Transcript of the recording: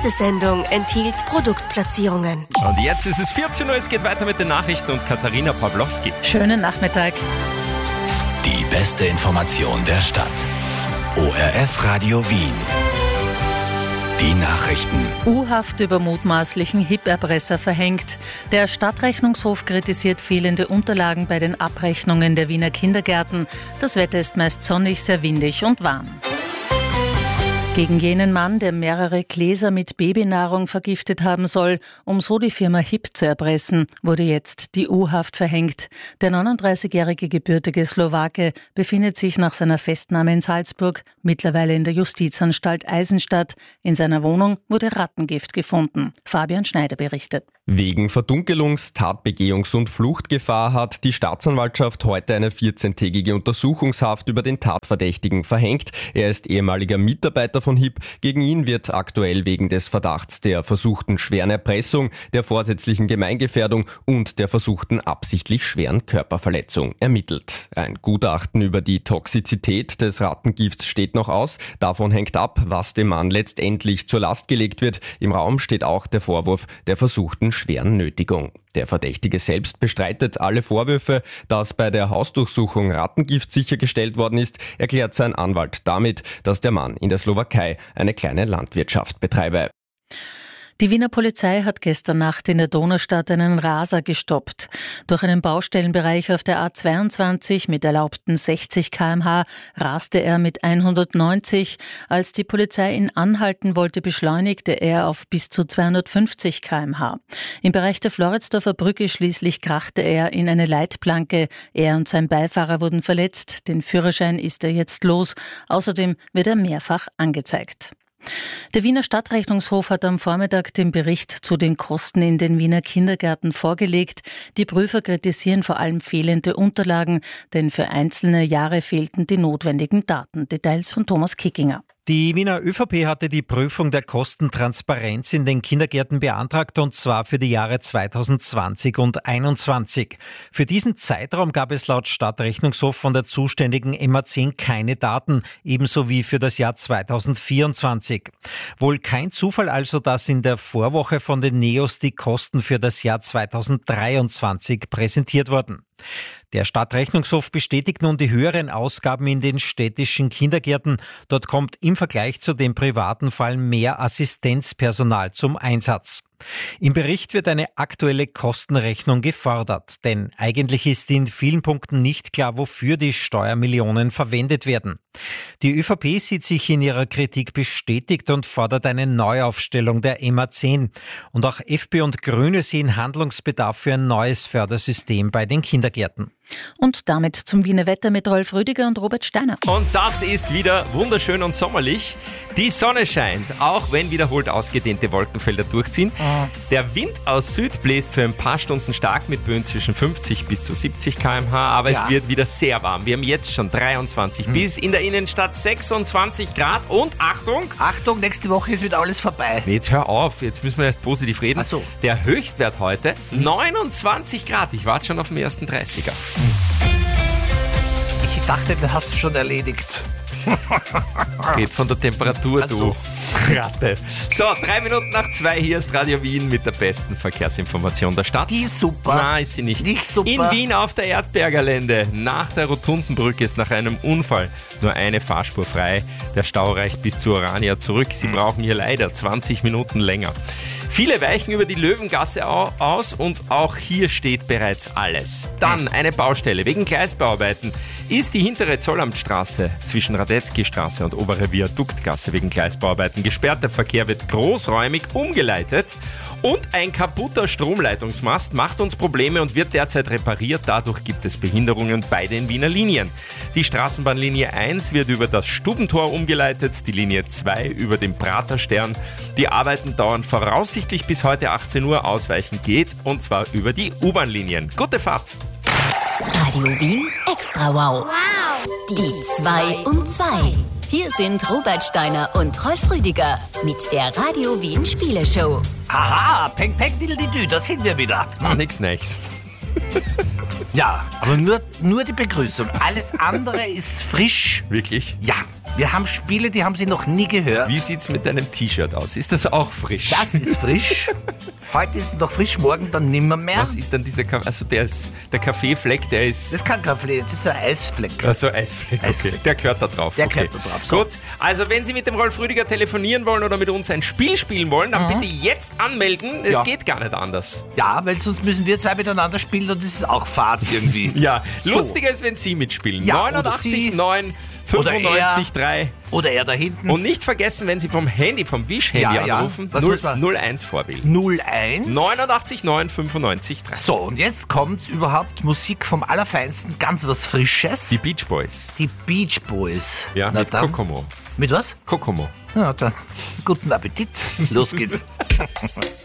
Diese Sendung enthielt Produktplatzierungen. Und jetzt ist es 14 Uhr, es geht weiter mit den Nachrichten und Katharina Pawlowski. Schönen Nachmittag. Die beste Information der Stadt. ORF Radio Wien. Die Nachrichten. U-Haft über mutmaßlichen HIP-Erpresser verhängt. Der Stadtrechnungshof kritisiert fehlende Unterlagen bei den Abrechnungen der Wiener Kindergärten. Das Wetter ist meist sonnig, sehr windig und warm. Gegen jenen Mann, der mehrere Gläser mit Babynahrung vergiftet haben soll, um so die Firma HIP zu erpressen, wurde jetzt die U-Haft verhängt. Der 39-jährige gebürtige Slowake befindet sich nach seiner Festnahme in Salzburg, mittlerweile in der Justizanstalt Eisenstadt. In seiner Wohnung wurde Rattengift gefunden. Fabian Schneider berichtet. Wegen Verdunkelungs-, Tatbegehungs- und Fluchtgefahr hat die Staatsanwaltschaft heute eine 14-tägige Untersuchungshaft über den Tatverdächtigen verhängt. Er ist ehemaliger Mitarbeiter von HIP. Gegen ihn wird aktuell wegen des Verdachts der versuchten schweren Erpressung, der vorsätzlichen Gemeingefährdung und der versuchten absichtlich schweren Körperverletzung ermittelt. Ein Gutachten über die Toxizität des Rattengifts steht noch aus. Davon hängt ab, was dem Mann letztendlich zur Last gelegt wird. Im Raum steht auch der Vorwurf der versuchten schweren Nötigung. Der Verdächtige selbst bestreitet alle Vorwürfe. Dass bei der Hausdurchsuchung Rattengift sichergestellt worden ist, erklärt sein Anwalt damit, dass der Mann in der Slowakei eine kleine Landwirtschaft betreibe. Die Wiener Polizei hat gestern Nacht in der Donaustadt einen Raser gestoppt. Durch einen Baustellenbereich auf der A22 mit erlaubten 60 km/h raste er mit 190. Als die Polizei ihn anhalten wollte, beschleunigte er auf bis zu 250 km/h. Im Bereich der Floridsdorfer Brücke schließlich krachte er in eine Leitplanke. Er und sein Beifahrer wurden verletzt. Den Führerschein ist er jetzt los. Außerdem wird er mehrfach angezeigt. Der Wiener Stadtrechnungshof hat am Vormittag den Bericht zu den Kosten in den Wiener Kindergärten vorgelegt. Die Prüfer kritisieren vor allem fehlende Unterlagen, denn für einzelne Jahre fehlten die notwendigen Daten. Details von Thomas Kickinger. Die Wiener ÖVP hatte die Prüfung der Kostentransparenz in den Kindergärten beantragt, und zwar für die Jahre 2020 und 2021. Für diesen Zeitraum gab es laut Stadtrechnungshof von der zuständigen MA10 keine Daten, ebenso wie für das Jahr 2024. Wohl kein Zufall also, dass in der Vorwoche von den NEOS die Kosten für das Jahr 2023 präsentiert wurden. Der Stadtrechnungshof bestätigt nun die höheren Ausgaben in den städtischen Kindergärten. Dort kommt im Vergleich zu den privaten vor allem mehr Assistenzpersonal zum Einsatz. Im Bericht wird eine aktuelle Kostenrechnung gefordert, denn eigentlich ist in vielen Punkten nicht klar, wofür die Steuermillionen verwendet werden. Die ÖVP sieht sich in ihrer Kritik bestätigt und fordert eine Neuaufstellung der MA10. Und auch FPÖ und Grüne sehen Handlungsbedarf für ein neues Fördersystem bei den Kindergärten. Und damit zum Wiener Wetter mit Rolf Rüdiger und Robert Steiner. Und das ist wieder wunderschön und sommerlich. Die Sonne scheint, auch wenn wiederholt ausgedehnte Wolkenfelder durchziehen. Der Wind aus Süd bläst für ein paar Stunden stark mit Böen zwischen 50 bis zu 70 km/h, aber es wird wieder sehr warm. Wir haben jetzt schon 23 bis in der Innenstadt 26 Grad und Achtung! Achtung, nächste Woche ist wieder alles vorbei. Jetzt hör auf, jetzt müssen wir erst positiv reden. Ach so. Der Höchstwert heute 29 Grad. Ich warte schon auf den ersten 30er. Ich dachte, das hast du schon erledigt. Geht von der Temperatur, du Ratte. So, 3 Minuten nach 2, hier ist Radio Wien mit der besten Verkehrsinformation der Stadt. Die ist super. Nein, ist sie nicht. Nicht super. In Wien auf der Erdbergerlände. Nach der Rotundenbrücke ist nach einem Unfall nur eine Fahrspur frei. Der Stau reicht bis zur Orania zurück. Sie brauchen hier leider 20 Minuten länger. Viele weichen über die Löwengasse aus und auch hier steht bereits alles. Dann eine Baustelle. Wegen Gleisbauarbeiten ist die hintere Zollamtstraße zwischen Radetzky-Straße und obere Viaduktgasse wegen Gleisbauarbeiten gesperrt. Der Verkehr wird großräumig umgeleitet und ein kaputter Stromleitungsmast macht uns Probleme und wird derzeit repariert. Dadurch gibt es Behinderungen bei den Wiener Linien. Die Straßenbahnlinie 1 wird über das Stubentor umgeleitet, die Linie 2 über den Praterstern. Die Arbeiten dauern voraussichtlich bis heute 18 Uhr. Ausweichen geht, und zwar über die U-Bahn-Linien. Gute Fahrt! Radio Wien Extra Wow. Die 2 um 2. Hier sind Robert Steiner und Rolf Rüdiger mit der Radio Wien Spieleshow. Aha, peng, peng, diddle-di-dü, da sind wir wieder. Nix Neues. Ja, aber nur die Begrüßung. Alles andere ist frisch. Wirklich? Ja. Wir haben Spiele, die haben Sie noch nie gehört. Wie sieht's mit deinem T-Shirt aus? Ist das auch frisch? Das ist frisch. Heute ist es noch frisch, morgen dann nimmer mehr. Was ist denn dieser Kaffee? Also der Kaffeefleck, der ist... Das ist kein Kaffee, das ist ein Eisfleck. Also Eisfleck, okay. Eisfleck. Der gehört da drauf. Der okay. gehört da drauf. So. Gut, also wenn Sie mit dem Rolf Rüdiger telefonieren wollen oder mit uns ein Spiel spielen wollen, dann bitte jetzt anmelden. Es geht gar nicht anders. Ja, weil sonst müssen wir zwei miteinander spielen und das ist auch Fahrt irgendwie. Ja, So. lustiger ist, wenn Sie mitspielen. Ja, oder 89 Sie. 9 Oder 95 3. Oder er da hinten. Und nicht vergessen, wenn Sie vom Handy, vom Wish-Handy Ja, ja. anrufen, Was muss man? 01 vorwählen. 01. 89 9 95 3. So, und jetzt kommt überhaupt Musik vom Allerfeinsten, ganz was Frisches. Die Beach Boys. Die Beach Boys. Ja, Na mit dann. Kokomo. Mit was? Kokomo. Na dann, guten Appetit. Los geht's.